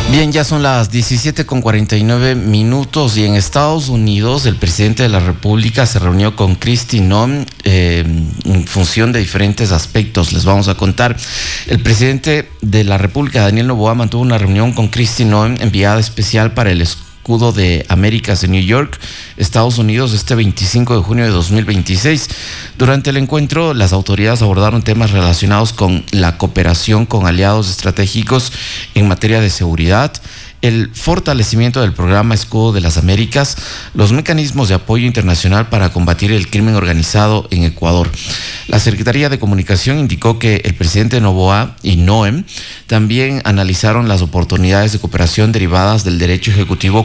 Bien, ya son las 17:49 y en Estados Unidos el presidente de la República se reunió con Kristi Noem en función de diferentes aspectos. Les vamos a contar. El presidente de la República, Daniel Noboa, mantuvo una reunión con Kristi Noem, enviada especial para el Escudo de Américas en New York, Estados Unidos, este 25 de junio de 2026. Durante el encuentro, las autoridades abordaron temas relacionados con la cooperación con aliados estratégicos en materia de seguridad, el fortalecimiento del programa Escudo de las Américas, los mecanismos de apoyo internacional para combatir el crimen organizado en Ecuador. La Secretaría de Comunicación indicó que el presidente Noboa y Noem también analizaron las oportunidades de cooperación derivadas del Derecho Ejecutivo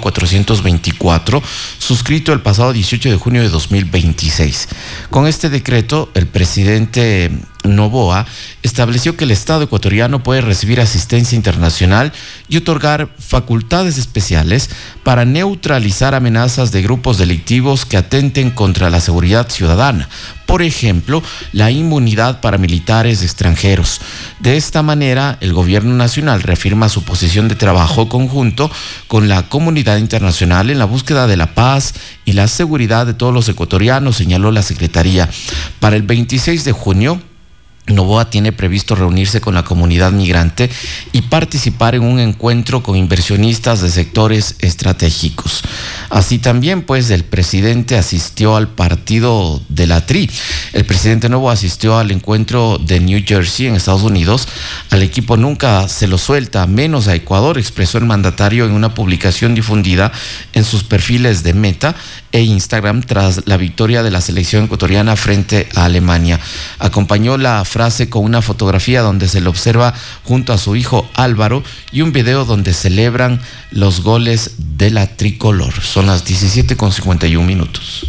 424, suscrito el pasado 18 de junio de 2026. Con este decreto, el presidente Noboa estableció que el Estado ecuatoriano puede recibir asistencia internacional y otorgar facultades especiales para neutralizar amenazas de grupos delictivos que atenten contra la seguridad ciudadana. Por ejemplo, la inmunidad para militares extranjeros. De esta manera, el gobierno nacional reafirma su posición de trabajo conjunto con la comunidad internacional en la búsqueda de la paz y la seguridad de todos los ecuatorianos, señaló la Secretaría. Para el 26 de junio, Noboa tiene previsto reunirse con la comunidad migrante y participar en un encuentro con inversionistas de sectores estratégicos. Así también, pues, el presidente asistió al partido de la TRI. El presidente Noboa asistió al encuentro de New Jersey en Estados Unidos. Al equipo nunca se lo suelta, menos a Ecuador, expresó el mandatario en una publicación difundida en sus perfiles de Meta e Instagram tras la victoria de la selección ecuatoriana frente a Alemania. Acompañó la frase con una fotografía donde se le observa junto a su hijo Álvaro y un video donde celebran los goles de la tricolor. Son las 17:51.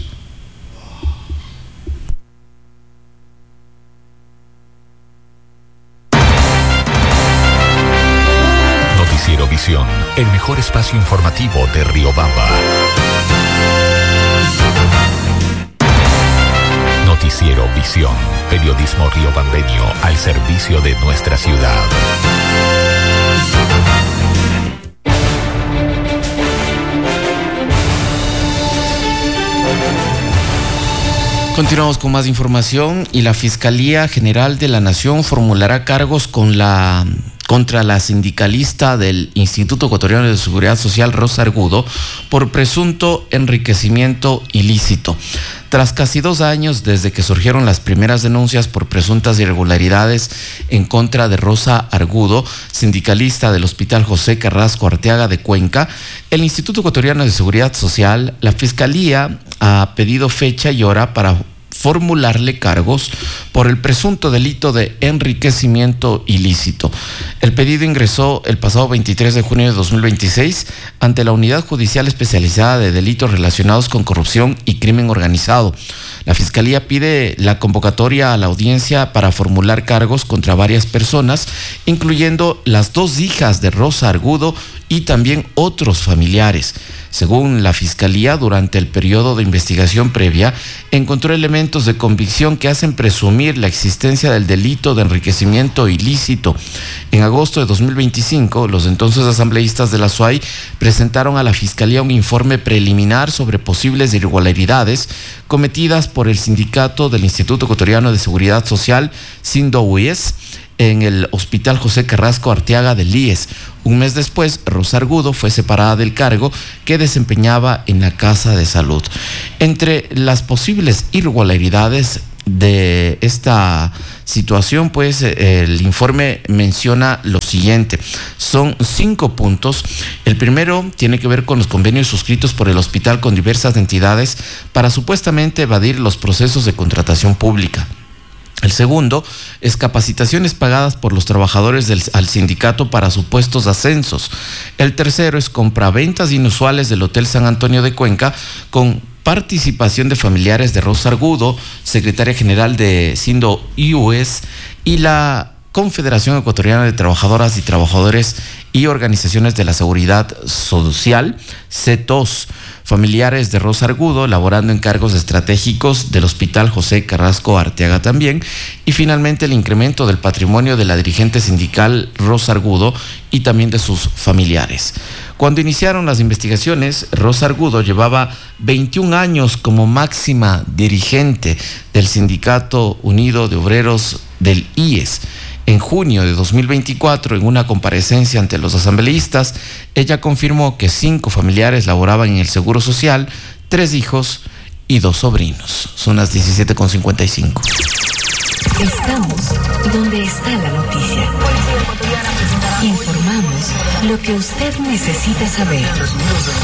Noticiero Visión, el mejor espacio informativo de Riobamba. Noticiero Visión, periodismo riobambeño al servicio de nuestra ciudad. Continuamos con más información y la Fiscalía General de la Nación formulará cargos contra la sindicalista del Instituto Ecuatoriano de Seguridad Social, Rosa Argudo, por presunto enriquecimiento ilícito. Tras casi 2 años desde que surgieron las primeras denuncias por presuntas irregularidades en contra de Rosa Argudo, sindicalista del Hospital José Carrasco Arteaga de Cuenca, el Instituto Ecuatoriano de Seguridad Social, la Fiscalía ha pedido fecha y hora para formularle cargos por el presunto delito de enriquecimiento ilícito. El pedido ingresó el pasado 23 de junio de 2026 ante la Unidad Judicial Especializada de Delitos Relacionados con Corrupción y Crimen Organizado. La Fiscalía pide la convocatoria a la audiencia para formular cargos contra varias personas, incluyendo las 2 hijas de Rosa Argudo y también otros familiares. Según la Fiscalía, durante el periodo de investigación previa, encontró elementos de convicción que hacen presumir la existencia del delito de enriquecimiento ilícito. En agosto de 2025, los entonces asambleístas de la SUAY presentaron a la Fiscalía un informe preliminar sobre posibles irregularidades cometidas por el sindicato del Instituto Ecuatoriano de Seguridad Social, SINDO-UIES, en el Hospital José Carrasco Arteaga del IES. Un mes después, Rosa Argudo fue separada del cargo que desempeñaba en la Casa de Salud. Entre las posibles irregularidades de esta situación, pues el informe menciona lo siguiente. Son 5 puntos. El primero tiene que ver con los convenios suscritos por el hospital con diversas entidades para supuestamente evadir los procesos de contratación pública. El segundo es capacitaciones pagadas por los trabajadores al sindicato para supuestos ascensos. El tercero es compraventas inusuales del Hotel San Antonio de Cuenca con participación de familiares de Rosa Argudo, secretaria general de SINDO-UIES y la Confederación Ecuatoriana de Trabajadoras y Trabajadores y Organizaciones de la Seguridad Social, CETOS. familiares de Rosa Argudo, laborando en cargos estratégicos del Hospital José Carrasco Arteaga también, y finalmente el incremento del patrimonio de la dirigente sindical Rosa Argudo y también de sus familiares. Cuando iniciaron las investigaciones, Rosa Argudo llevaba 21 años como máxima dirigente del Sindicato Unido de Obreros del IES. En junio de 2024, en una comparecencia ante los asambleístas, ella confirmó que 5 familiares laboraban en el Seguro Social, 3 hijos y 2 sobrinos. Son las 17:55. Estamos donde está la noticia. Informamos lo que usted necesita saber.